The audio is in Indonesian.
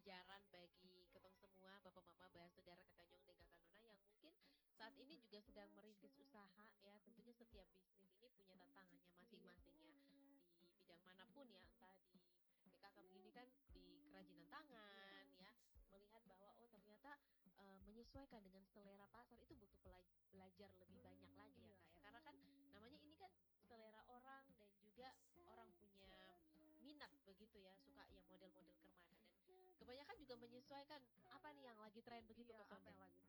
pembelajaran bagi ketong semua, bapak mama, saudara, kakak Nyong dan kakak Nona yang mungkin saat ini juga sedang merintis usaha ya. Tentunya setiap bisnis ini punya tantangannya masing-masing ya, di bidang manapun ya, entah di PKK begini kan di kerajinan tangan ya, melihat bahwa oh ternyata menyesuaikan dengan selera pasar itu butuh belajar lebih banyak lagi ya kak ya, karena kan namanya ini kan selera orang dan juga orang punya minat begitu ya, suka yang model-model kemana, dan kebanyakan juga menyesuaikan apa nih yang lagi tren begitu Iya, ke apa Sonde. yang lagi